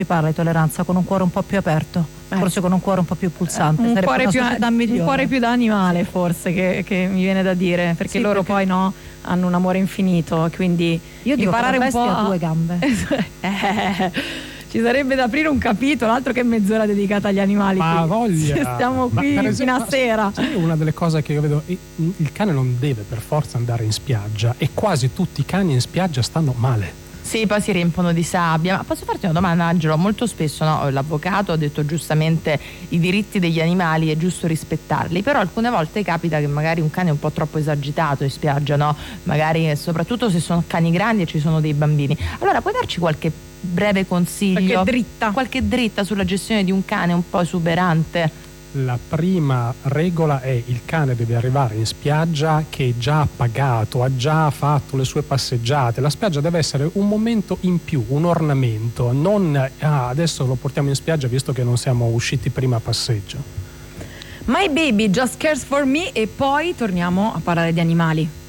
parla di tolleranza con un cuore un po' più aperto, forse con un cuore un po' più pulsante, un cuore più da animale forse che mi viene da dire, perché sì, loro perché poi hanno un amore infinito, quindi io dico imparare che un po' ha due gambe. Ci sarebbe da aprire un capitolo, altro che mezz'ora dedicata agli animali. Ma voglia! Stiamo qui fino a sera. Sì, una delle cose che io vedo, il cane non deve per forza andare in spiaggia, e quasi tutti i cani in spiaggia stanno male. Sì, poi si riempono di sabbia. Ma posso farti una domanda, Angelo? Molto spesso l'avvocato ha detto giustamente i diritti degli animali è giusto rispettarli, però alcune volte capita che magari un cane è un po' troppo esagitato in spiaggia, no? Magari soprattutto se sono cani grandi e ci sono dei bambini. Allora puoi darci qualche breve consiglio? Qualche dritta sulla gestione di un cane un po' esuberante? La prima regola è: il cane deve arrivare in spiaggia che è già pagato, ha già fatto le sue passeggiate. La spiaggia deve essere un momento in più, un ornamento, non adesso lo portiamo in spiaggia visto che non siamo usciti prima a passeggio. My Baby Just Cares For Me, e poi torniamo a parlare di animali.